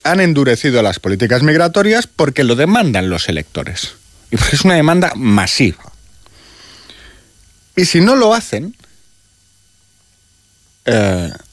han endurecido las políticas migratorias porque lo demandan los electores. Y porque es una demanda masiva. Y si no lo hacen,